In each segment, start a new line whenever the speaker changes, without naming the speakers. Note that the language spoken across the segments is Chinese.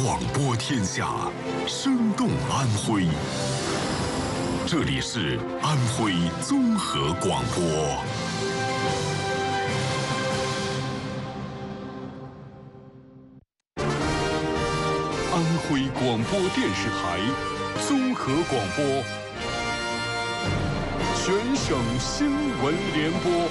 广播天下，生动安徽。这里是安徽综合广播。安徽广播电视台综合广播，全省新闻联播。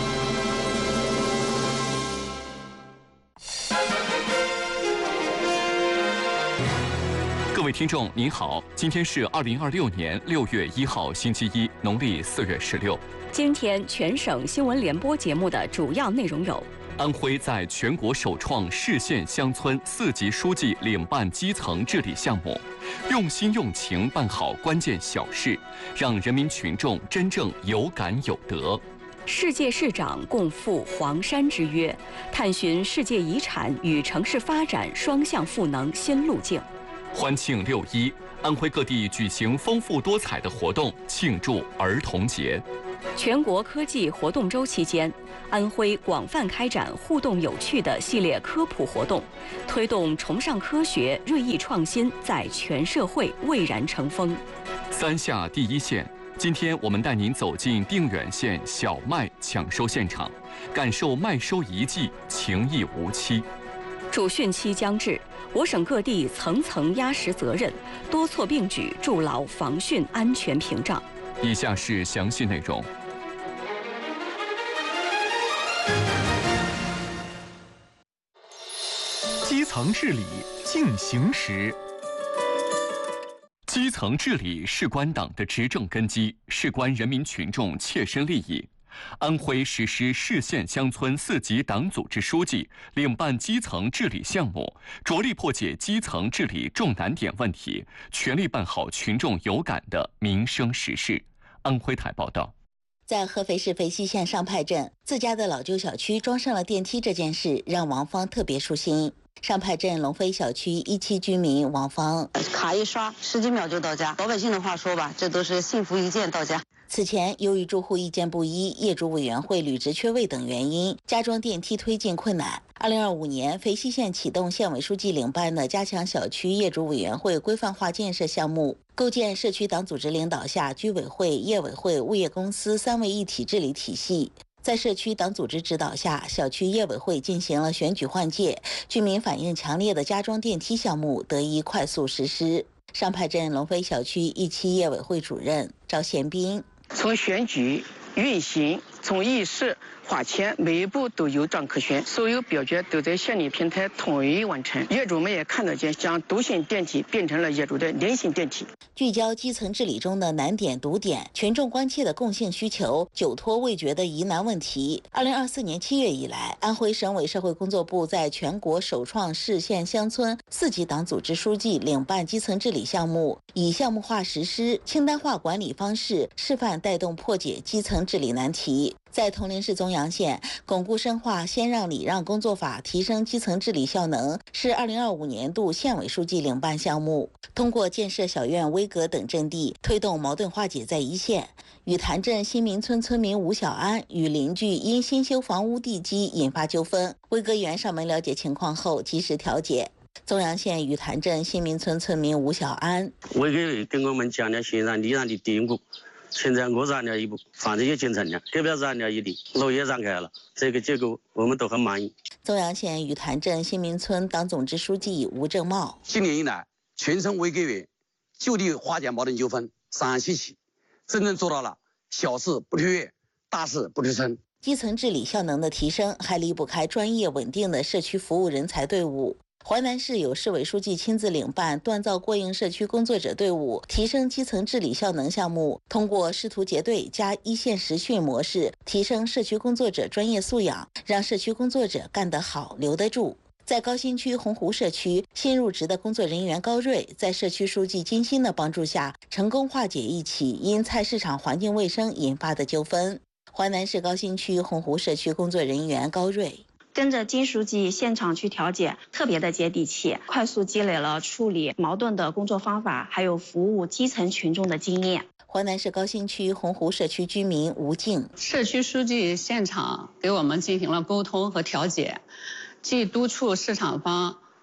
各位听众您好，今天是2026年6月1号星期一，农历4月16。
今天全省新闻联播节目的主要内容有：
安徽在全国首创市县乡村4级书记领办基层治理项目，用心用情办好关键小事，让人民群众真正有感有德。
世界市长共赴黄山之约，探寻世界遗产与城市发展双向赋能新路径。
欢庆6·1，安徽各地举行丰富多彩的活动，庆祝儿童节。
全国科技活动周期间，安徽广泛开展互动有趣的系列科普活动，推动崇尚科学、锐意创新在全社会蔚然成风。
三下第一线，今天我们带您走进定远县小麦抢收现场，感受麦收一季，情谊无期。
主汛期将至，我省各地层层压实责任，多措并举，筑牢防汛安全屏障。
以下是详细内容。
基层治理进行时。
基层治理事关党的执政根基，事关人民群众切身利益。安徽实施市县乡村4级党组织书记领办基层治理项目，着力破解基层治理重难点问题，全力办好群众有感的民生实事。安徽台报道。
在合肥市肥西县上派镇，自家的老旧小区装上了电梯这件事，让王芳特别舒心。上派镇龙飞小区1期居民王芳，
卡一刷10几秒就到家。老百姓的话说吧，这都是幸福一键到家。
此前，由于住户意见不一、业主委员会履职缺位等原因，加装电梯推进困难。2025年，肥西县启动县委书记领办的加强小区业主委员会规范化建设项目，构建社区党组织领导下居委会、业委会、物业公司3位一体治理体系。在社区党组织指导下，小区业委会进行了选举换届，居民反映强烈的加装电梯项目得以快速实施。上派镇龙飞小区1期业委会主任赵宪斌，
从选举、运行、从议事、划签，每一步都有章可循，所有表决都在县里平台统一完成。业主们也看得见，将独行电梯变成了业主的联行电梯。
聚焦基层治理中的难点、堵点，群众关切的共性需求，久拖未决的疑难问题。2024年7月以来，安徽省委社会工作部在全国首创市县乡村4级党组织书记领办基层治理项目，以项目化实施、清单化管理方式，示范带动破解基层治理难题。在铜陵市宗阳县，巩固深化先让礼让工作法，提升基层治理效能，是2025年度县委书记领办项目。通过建设小院、威阁等阵地，推动矛盾化解在一线。雨潭镇新民村村民吴小安与邻居因新修房屋地基引发纠纷，威阁员上门了解情况后及时调解。宗阳县雨潭镇新民村村民吴小安，
威阁员跟我们讲了先让礼让的典故。现在我让了一步，房子也建成了，隔壁让了一地，路也让开了，这个结果我们都很满意。
宗阳县雨潭镇新民村党总支书记吴正茂，
今年以来，全省威阁员就地化解矛盾纠纷37起，真正做到了小事不推越，大事不推升。
基层治理效能的提升，还离不开专业稳定的社区服务人才队伍。淮南市有市委书记亲自领办锻造过硬社区工作者队伍提升基层治理效能项目，通过师徒结对加一线实训模式，提升社区工作者专业素养，让社区工作者干得好、留得住。在高新区洪湖社区，新入职的工作人员高瑞在社区书记金鑫的帮助下，成功化解一起因菜市场环境卫生引发的纠纷。淮南市高新区洪湖社区工作人员高瑞，
跟着金书记现场去调解，特别的接地气，快速积累了处理矛盾的工作方法，还有服务基层群众的经验。
淮南市高新区洪湖社区居民吴静，
社区书记现场给我们进行了沟通和调解，既督促市场方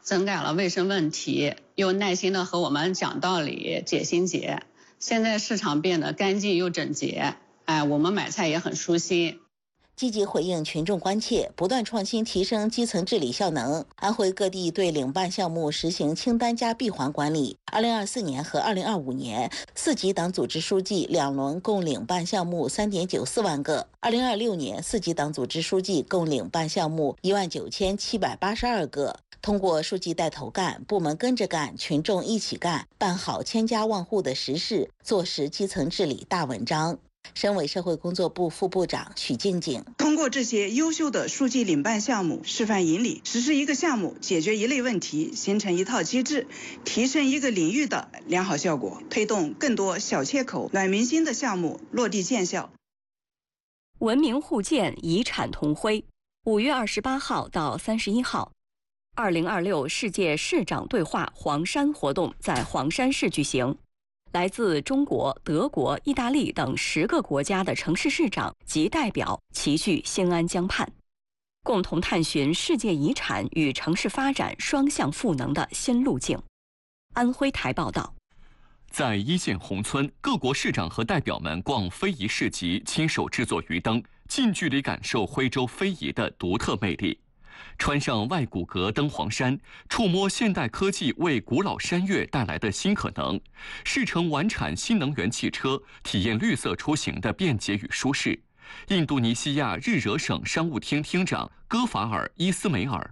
整改了卫生问题，又耐心的和我们讲道理、解心结。现在市场变得干净又整洁，我们买菜也很舒心。
积极回应群众关切，不断创新提升基层治理效能。安徽各地对领办项目实行清单加闭环管理。2024年和2025年，4级党组织书记2轮共领办项目3.94万个。2026年，4级党组织书记共领办项目19782个。通过书记带头干、部门跟着干、群众一起干，办好千家万户的实事，坐实基层治理大文章。省委社会工作部副部长许静静
通过这些优秀的书记领办项目示范引领，实施一个项目解决一类问题，形成一套机制，提升一个领域的良好效果，推动更多小切口、暖民心的项目落地见效。
文明互鉴，遗产同辉。5月28号到31号，2026世界市长对话黄山活动在黄山市举行。来自中国、德国、意大利等10个国家的城市市长及代表齐聚兴安江畔，共同探寻世界遗产与城市发展双向赋能的新路径。安徽台报道，
在一线宏村，各国市长和代表们逛非遗市集，亲手制作鱼灯，近距离感受徽州非遗的独特魅力。穿上外骨骼登黄山，触摸现代科技为古老山岳带来的新可能，试乘完产新能源汽车，体验绿色出行的便捷与舒适。印度尼西亚日惹省商务厅厅长戈法尔·伊斯梅尔，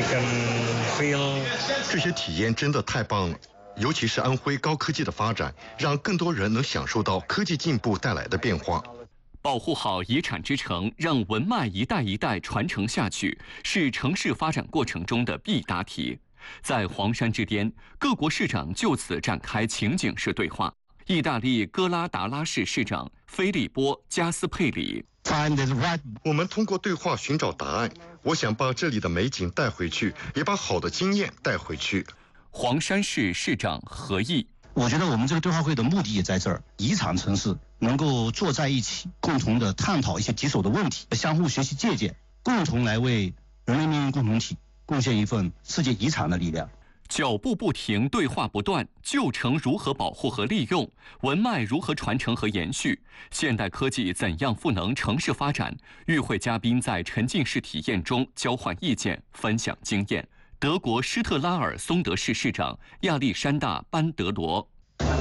这些体验真的太棒了，尤其是安徽高科技的发展，让更多人能享受到科技进步带来的变化。
保护好遗产之城，让文脉一代一代传承下去，是城市发展过程中的必答题。在黄山之巅，各国市长就此展开情景式对话。意大利哥拉达拉市市长菲利波·加斯佩里，
我们通过对话寻找答案。我想把这里的美景带回去，也把好的经验带回去。
黄山市市长何毅，
我觉得我们这个对话会的目的也在这儿，遗产城市能够坐在一起，共同的探讨一些棘手的问题，相互学习借鉴，共同来为人类命运共同体贡献一份世界遗产的力量。
脚步不停，对话不断，旧城如何保护和利用，文脉如何传承和延续，现代科技怎样赋能城市发展。与会嘉宾在沉浸式体验中交换意见，分享经验。德国施特拉尔松德市市长亚历山大·班德罗，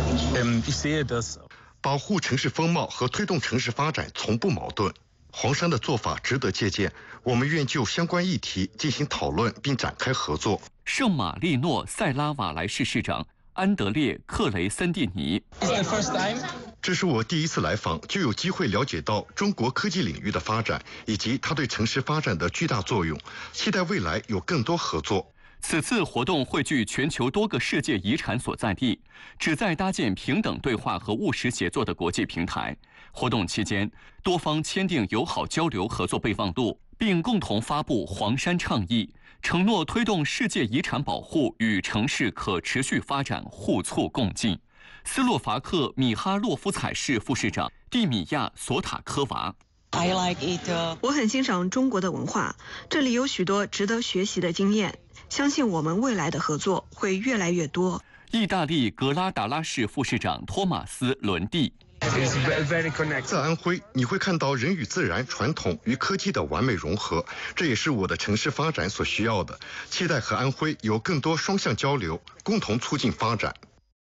保护城市风貌和推动城市发展从不矛盾。黄山的做法值得借鉴，我们愿就相关议题进行讨论并展开合作。
圣马力诺塞拉瓦莱市市长安德烈·克雷森蒂尼，
这是我第一次来访，就有机会了解到中国科技领域的发展以及它对城市发展的巨大作用，期待未来有更多合作。
此次活动汇聚全球多个世界遗产所在地，旨在搭建平等对话和务实协作的国际平台。活动期间，多方签订友好交流合作备忘录，并共同发布黄山倡议，承诺推动世界遗产保护与城市可持续发展互促共进。斯洛伐克米哈洛夫采市副市长蒂米亚·索塔科娃，
我很欣赏中国的文化，这里有许多值得学习的经验，相信我们未来的合作会越来越多。
意大利格拉达拉市副市长托马斯·伦蒂，
在安徽，你会看到人与自然、传统与科技的完美融合，这也是我的城市发展所需要的。期待和安徽有更多双向交流，共同促进发展。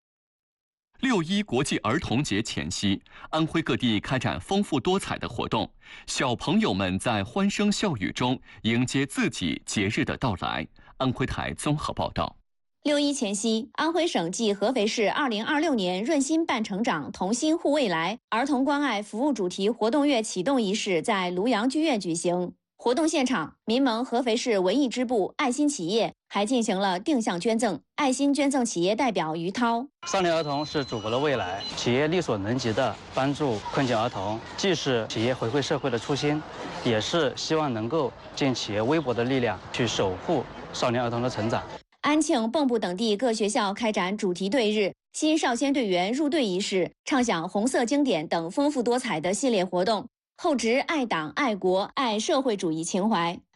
6·1国际儿童节前夕，安徽各地开展丰富多彩的活动，小朋友们在欢声笑语中迎接自己节日的到来。安徽台综合报道。
6·1前夕，安徽省暨合肥市2026年润心伴成长，同心护未来儿童关爱服务主题活动月启动仪式在庐阳剧院举行。活动现场，民盟合肥市文艺支部爱心企业还进行了定向捐赠。爱心捐赠企业代表于涛：
少年儿童是祖国的未来，企业力所能及的帮助困境儿童，既是企业回馈社会的初心，也是希望能够尽企业微薄的力量去守护少年儿童的成长。
安庆、蚌埠等地各学校开展主题队日、新少先队员入队仪式、畅享红色经典等丰富多彩的系列活动，厚植爱党、爱国、爱社会主义情怀。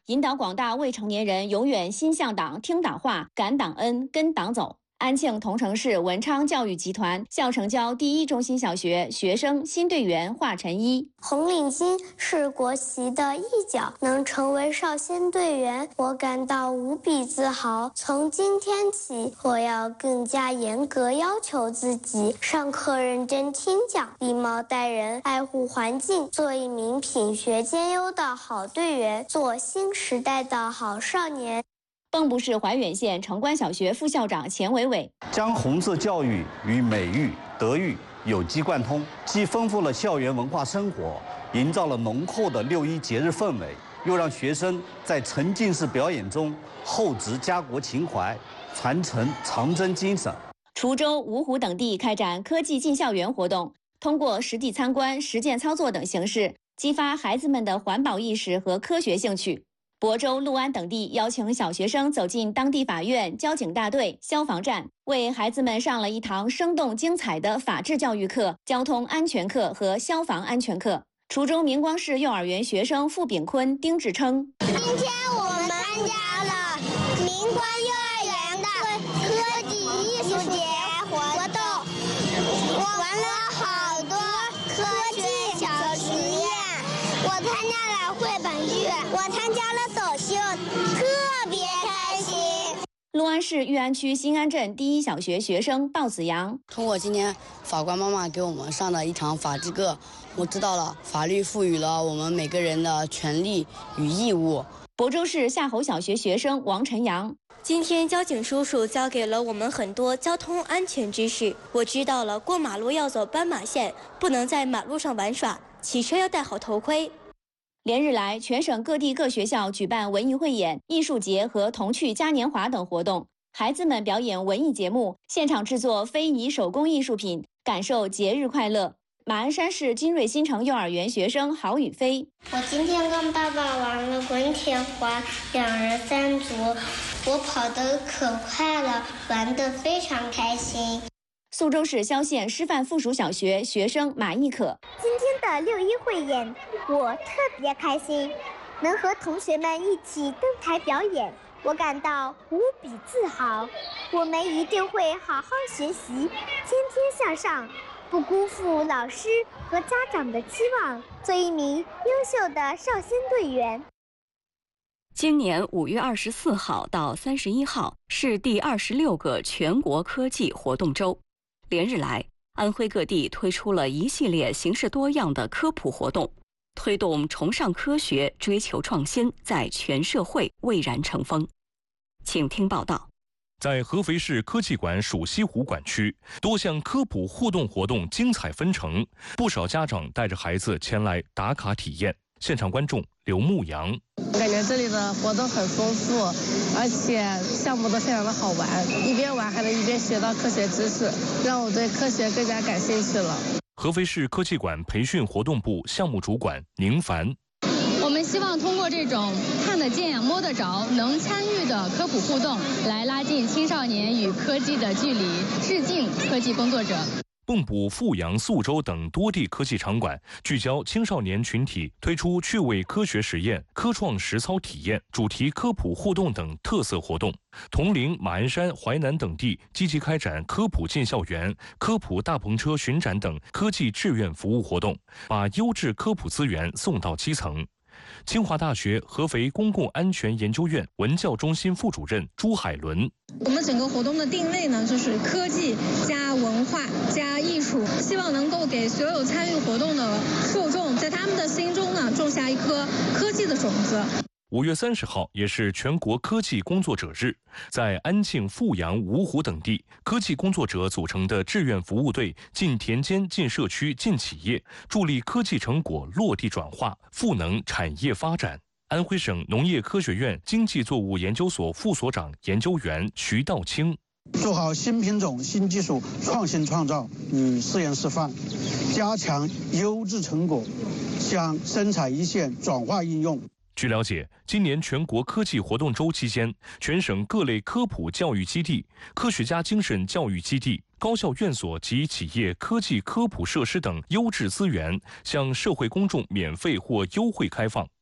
引导广大未成年人永远心向党、听党话、感党恩、跟党走。安庆桐城市文昌教育集团孝成郊第一中心小学学生新队员华晨一：
红领巾是国旗的一角，能成为少先队员，我感到无比自豪。从今天起，我要更加严格要求自己，上课认真听讲，礼貌待人，爱护环境，做一名品学兼优的好队员，做新时代的好少年。
蚌埠市怀远县城关小学副校长钱伟伟：
将红色教育与美育、德育有机贯通，既丰富了校园文化生活，营造了浓厚的6·1节日氛围，又让学生在沉浸式表演中厚植家国情怀，传承长征精神。
滁州、芜湖等地开展科技进校园活动，通过实地参观、实践操作等形式，激发孩子们的环保意识和科学兴趣。亳州、六安等地邀请小学生走进当地法院、交警大队、消防站，为孩子们上了一堂生动精彩的法治教育课、交通安全课和消防安全课。滁州明光市幼儿园学生付炳坤、丁志称：
今天我们参加了明光幼儿园的科技艺术节活动，我玩了好多科技小实验，我参加了绘本剧，我参加了走秀，特别开心。
六安市裕安区新安镇第一小学学生鲍子阳：
通过今天法官妈妈给我们上的一堂法治课，我知道了法律赋予了我们每个人的权利与义务。
亳州市夏侯小学学生王晨阳：
今天交警叔叔教给了我们很多交通安全知识，我知道了过马路要走斑马线，不能在马路上玩耍，骑车要戴好头盔。
连日来，全省各地各学校举办文艺汇演、艺术节和童趣嘉年华等活动，孩子们表演文艺节目，现场制作非遗手工艺术品，感受节日快乐。马鞍山市金瑞新城幼儿园学生郝宇飞：
我今天跟爸爸玩了滚铁环2人3组，我跑得可快了，玩得非常开心。
宿州市萧县师范附属小学学生马艺可：
今天的6·1汇演，我特别开心，能和同学们一起登台表演，我感到无比自豪。我们一定会好好学习，天天向上，不辜负老师和家长的期望，做一名优秀的少先队员。
今年5月24号到31号是第26个全国科技活动周。连日来，安徽各地推出了一系列形式多样的科普活动，推动崇尚科学、追求创新在全社会蔚然成风。请听报道。
在合肥市科技馆蜀西湖馆区，多项科普互动活动精彩纷呈，不少家长带着孩子前来打卡体验。现场观众刘牧阳：
我感觉这里的活动很丰富，而且项目都非常的好玩，一边玩还能一边学到科学知识，让我对科学更加感兴趣了。
合肥市科技馆培训活动部项目主管宁凡：
我们希望通过这种看得见、摸得着、能参与的科普互动，来拉近青少年与科技的距离，致敬科技工作者。
蚌埠、阜阳、宿州等多地科技场馆聚焦青少年群体，推出趣味科学实验、科创实操体验、主题科普互动等特色活动。铜陵、马鞍山、淮南等地积极开展科普进校园、科普大篷车巡展等科技志愿服务活动，把优质科普资源送到基层。清华大学合肥公共安全研究院文教中心副主任朱海伦：
我们整个活动的定位呢，就是科技加文化加艺术，希望能够给所有参与活动的受众，在他们的心中呢，种下一颗科技的种子。
5月30号也是全国科技工作者日，在安庆、阜阳、芜湖等地，科技工作者组成的志愿服务队进田间、进社区、进企业，助力科技成果落地转化，赋能产业发展。安徽省农业科学院经济作物研究所副所长研究员徐道清：
做好新品种、新技术创新创造与试验示范，加强优质成果向生产一线转化应用。
据了解，今年全国科技活动周期间，全省各类科普教育基地、科学家精神教育基地、高校院所及企业科技科普设施等优质资源向社会公众免费或优惠开放。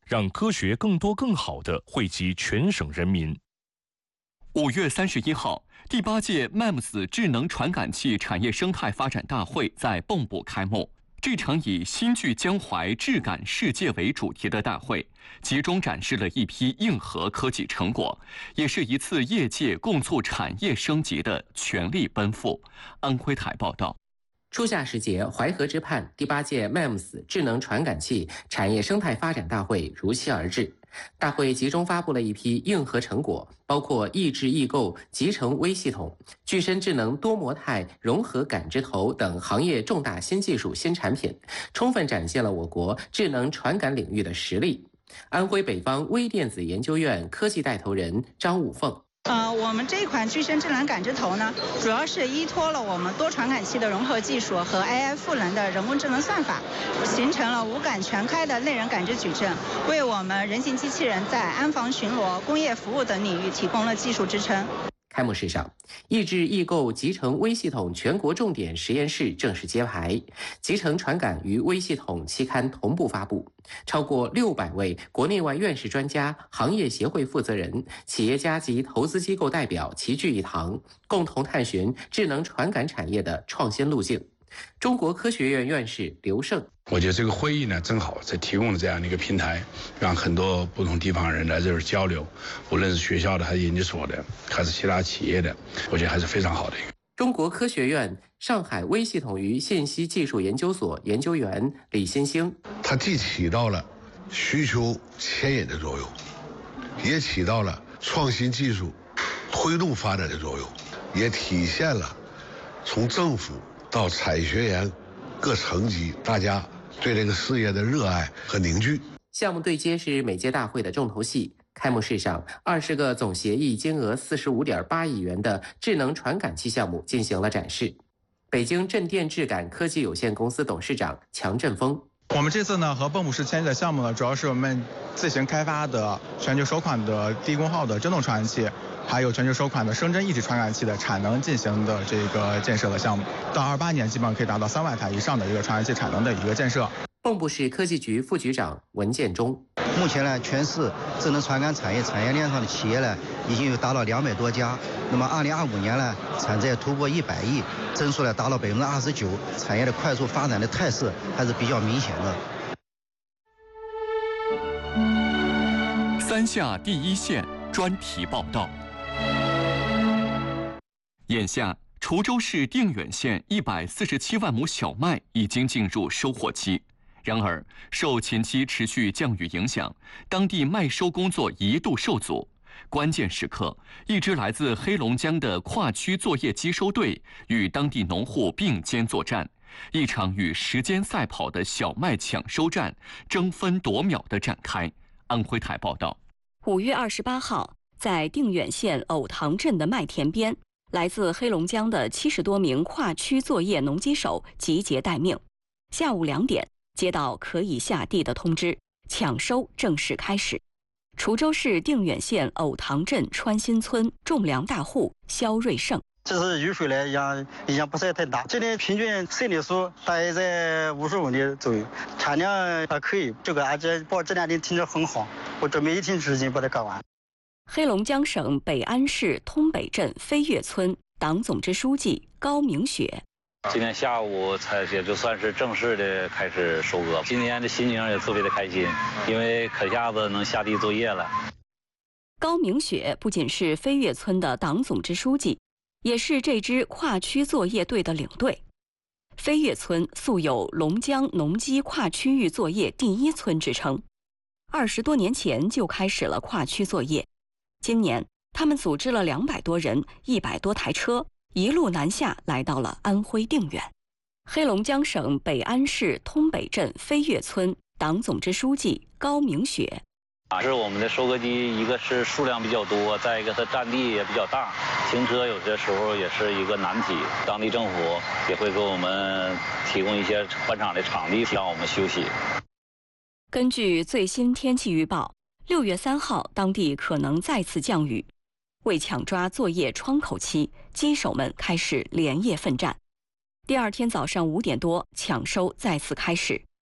让科学更多更好地惠及全省人民。
5月31号，第8届 MEMS 智能传感器产业生态发展大会在蚌埠开幕。这场以新聚江淮质感世界为主题的大会，集中展示了一批硬核科技成果，也是一次业界共促产业升级的全力奔赴。安徽台报道。
初夏时节，淮河之畔，第8届 MEMS 智能传感器产业生态发展大会如期而至。大会集中发布了一批硬核成果，包括易智易构集成微系统、具身智能多模态融合感知头等行业重大新技术新产品，充分展现了我国智能传感领域的实力。安徽北方微电子研究院科技带头人张武凤。
我们这款具身智能感知头呢，主要是依托了我们多传感器的融合技术和 AI 赋能的人工智能算法，形成了无感全开的内人感知矩阵，为我们人形机器人在安防巡逻、工业服务等领域提供了技术支撑。
开幕式上，易智易构集成微系统全国重点实验室正式揭牌，集成传感与微系统期刊同步发布，超过600位国内外院士专家、行业协会负责人、企业家及投资机构代表齐聚一堂，共同探寻智能传感产业的创新路径。中国科学院院士刘胜，
我觉得这个会议呢，正好在提供了这样的一个平台，让很多不同地方人来这儿交流，无论是学校的还是研究所的，还是其他企业的，我觉得还是非常好的一个。
中国科学院上海微系统与信息技术研究所研究员李新兴，
它既起到了需求牵引的作用，也起到了创新技术推动发展的作用，也体现了从政府到产学研各层级大家对这个事业的热爱和凝聚。
项目对接是每届大会的重头戏。开幕式上，20个总协议金额45.8亿元的智能传感器项目进行了展示。北京镇电质感科技有限公司董事长强振峰。
我们这次呢和蚌埠市签约的项目呢，主要是我们自行开发的全球首款的低功耗的振动传感器，还有全球首款的声真一体传感器的产能进行的这个建设的项目，到28年基本上可以达到3万台以上的一个传感器产能的一个建设。
蚌埠市科技局副局长文建中，
目前呢，全市智能传感产业链上的企业呢，已经有达到200多家。那么2025年呢，产值突破100亿，增速呢达到29%，产业的快速发展的态势还是比较明显的。
三下第一线专题报道。眼下，滁州市定远县147万亩小麦已经进入收获期。然而，受前期持续降雨影响，当地麦收工作一度受阻。关键时刻，一支来自黑龙江的跨区作业机收队与当地农户并肩作战，一场与时间赛跑的小麦抢收战争分夺秒地展开。安徽台报道
，5月28号，在定远县藕塘镇的麦田边，来自黑龙江的70多名跨区作业农机手集结待命。下午2点。接到可以下地的通知，抢收正式开始。滁州市定远县藕塘镇川新村种粮大户肖瑞胜，
这次雨水呢影响不是太大，今年平均摄粒数大约在50公里左右，产量还可以，这个而且这2天天气很好，我准备1天时间把它干完。
黑龙江省北安市通北镇飞跃村党总支书记高明雪。
今天下午才也就算是正式的开始收割，今天的心情也特别的开心，因为可下子能下地作业了。
高明雪不仅是飞跃村的党总支书记，也是这支跨区作业队的领队。飞跃村素有龙江农机跨区域作业第1村之称，20多年前就开始了跨区作业。今年，他们组织了200多人、100多台车，一路南下来到了安徽定远。黑龙江省北安市通北镇飞跃村党总支书记高明雪。
是我们的收割机，一个是数量比较多，再一个它占地也比较大，停车有些时候也是一个难题。当地政府也会给我们提供一些换场的场地，让我们休息。
根据最新天气预报，6月3号当地可能再次降雨。为抢抓作业窗口期，机手们开始连夜奋战。第2天早上5点多，抢收再次开始。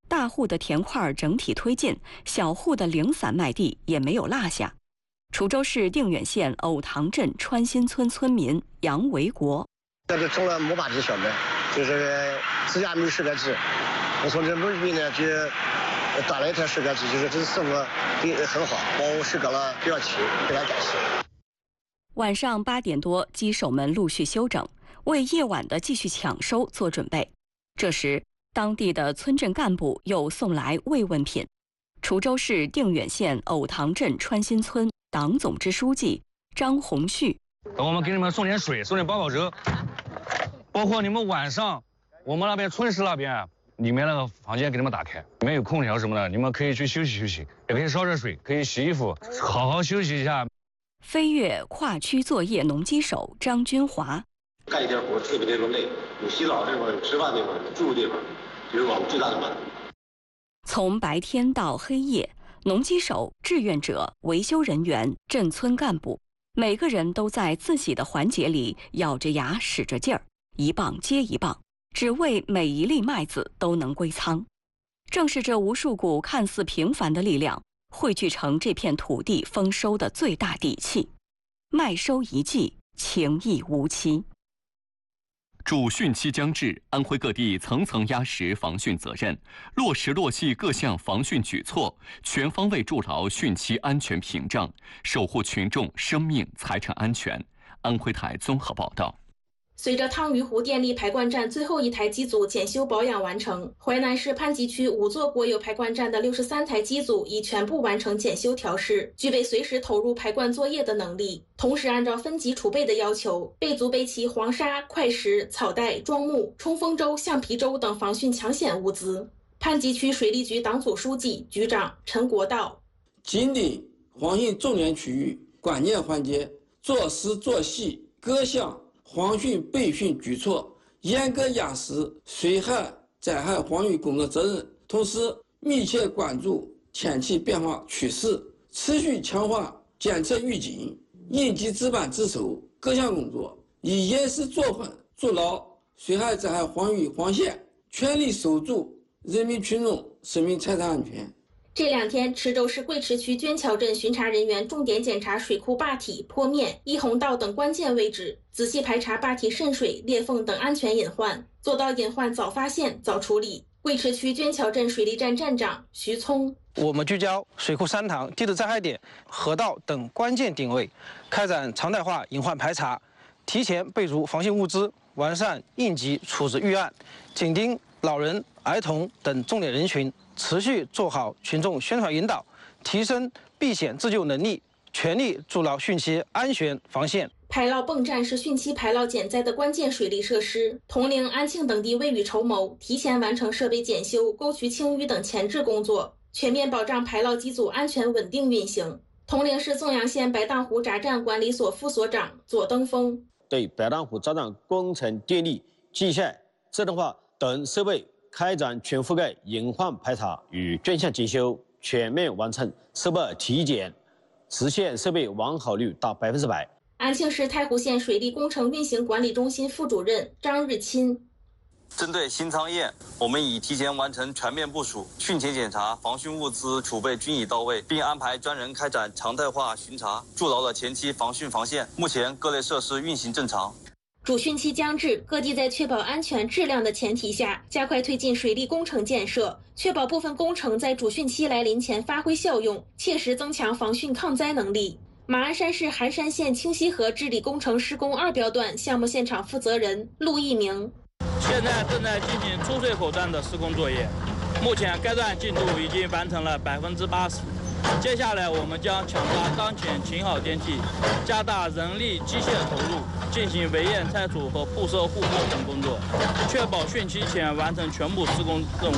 大户的田块整体推进，小户的零散卖地也没有落下。滁州市定远县藕塘镇川新村村民杨维国：
这是种了18只小麦，就是自家没有10个鸡，我从这农民呢就打了一台10个鸡，就是这生活很好，帮我10个了不要钱，非常感谢。
晚上8点多，鸡手们陆续休整，为夜晚的继续抢收做准备。这时，当地的村镇干部又送来慰问品。滁州市定远县藕塘镇川新村党总支书记张洪旭：
我们给你们送点水，送点八宝粥，包括你们晚上，我们那边村室那边里面那个房间给你们打开，里面有空调什么的，你们可以去休息休息，也可以烧热水，可以洗衣服，好好休息一下。
飞跃跨区作业农机手张军华：
干一天活特别累，有洗澡地方，有吃饭地方，有住的地方，这是我们最大的满足。
从白天到黑夜，农机手、志愿者、维修人员、镇村干部，每个人都在自己的环节里咬着牙使着劲儿，一棒接一棒，只为每一粒麦子都能归仓。正是这无数股看似平凡的力量，汇聚成这片土地丰收的最大底气。麦收一季，情义无期。
主汛期将至，安徽各地层层压实防汛责任，落实落细各项防汛举措，全方位筑牢汛期安全屏障，守护群众生命财产安全。安徽台综合报道。
随着汤鱼湖电力排灌站最后一台机组检修保养完成，淮南市潘集区5座国有排灌站的63台机组已全部完成检修调试，具备随时投入排灌作业的能力。同时，按照分级储备的要求，备足备齐黄沙、块石、草袋、桩木、冲锋舟、橡皮舟等防汛抢险物资。潘集区水利局党组书记、局长陈国道：
紧盯防汛重点区域关键环节，做实做细各项防汛备汛举措，严格压实水害灾害防御工作责任，同时密切关注天气变化趋势，持续强化监测预警、应急值班值守各项工作，以严实作狠筑牢水害灾害防御防线，全力守住人民群众生命财产安全。
这2天，池州市贵池区捐桥镇巡查人员重点检查水库坝体、坡面、溢洪道等关键位置，仔细排查坝体渗水、裂缝等安全隐患，做到隐患早发现、早处理。贵池区捐桥镇水利站站长徐聪：
我们聚焦水库3塘、地质灾害点、河道等关键定位，开展常态化隐患排查，提前备足防汛物资，完善应急处置预案，紧盯老人、儿童等重点人群，持续做好群众宣传引导，提升避险自救能力，全力筑牢汛期安全防线。
排涝泵站是汛期排涝减灾的关键水利设施，铜陵、安庆等地未雨绸缪，提前完成设备检修、沟渠清淤等前置工作，全面保障排涝机组安全稳定运行。铜陵市枞阳县白荡湖闸站管理所副所长左登峰：
对白荡湖闸站工程电力、机械、自动化等设备开展全覆盖隐患排查与专项检修，全面完成设备体检，实现设备完好率达100%。
安庆市太湖县水利工程运行管理中心副主任张日钦：
针对新仓堰，我们已提前完成全面部署，汛前检查、防汛物资储备均已到位，并安排专人开展常态化巡查，筑牢了前期防汛防线。目前各类设施运行正常。
主汛期将至，各地在确保安全质量的前提下，加快推进水利工程建设，确保部分工程在主汛期来临前发挥效用，切实增强防汛抗灾能力。马鞍山市寒山县清溪河治理工程施工2标段项目现场负责人陆一鸣：
现在正在进行出水口段的施工作业，目前该段进度已经完成了80%。接下来我们将抢抓当前晴好天气，加大人力机械投入，进行围堰拆除和铺设护坡等工作，确保汛期前完成全部施工任务。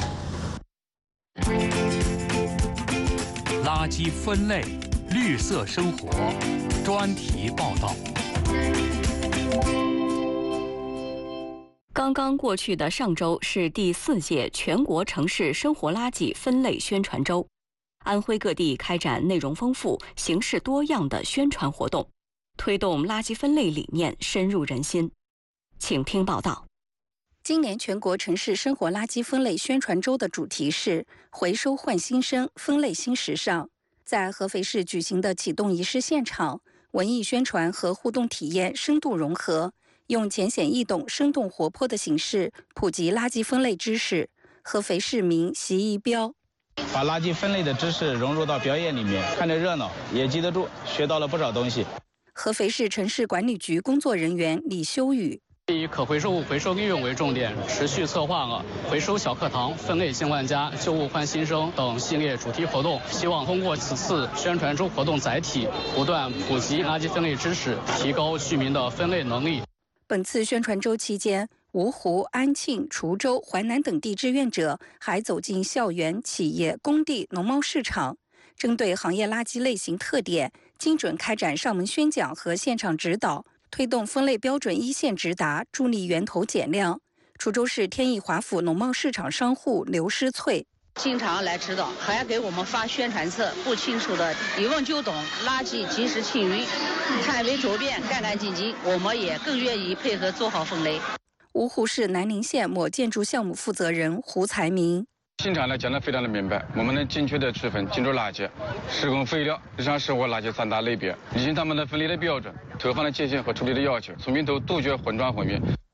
垃圾分类，绿色生活专题报道。
刚刚过去的上周是第4届全国城市生活垃圾分类宣传周。安徽各地开展内容丰富、形式多样的宣传活动，推动垃圾分类理念深入人心。请听报道。
今年全国城市生活垃圾分类宣传周的主题是“回收焕新生，分类新时尚”。在合肥市举行的启动仪式现场，文艺宣传和互动体验深度融合，用浅显易懂、生动活泼的形式普及垃圾分类知识。合肥市民习一彪。
把垃圾分类的知识融入到表演里面，看着热闹，也记得住，学到了不少东西。
合肥市城市管理局工作人员李修宇。
以可回收物回收利用为重点，持续策划了回收小课堂、分类新万家、旧物换新生等系列主题活动，希望通过此次宣传周活动载体，不断普及垃圾分类知识，提高居民的分类能力。
本次宣传周期间，芜湖、安庆、滁州、淮南等地志愿者还走进校园、企业、工地、农贸市场，针对行业垃圾类型特点，精准开展上门宣讲和现场指导。推动分类标准一线直达，助力源头减量。滁州市天意华府农贸市场商户刘诗翠
经常来指导，还给我们发宣传册，不清楚的一问就懂，垃圾及时清淤，摊位周边干干净净，我们也更愿意配合做好分类。
芜湖市南宁县某建筑项目负责人胡才明。
现场呢讲得非常的明白，我们能精确的区分建筑垃圾、施工废料、日常生活垃圾3大类别，理清它们的分类的标准、投放的界限和处理的要求，从源头杜绝混装混运。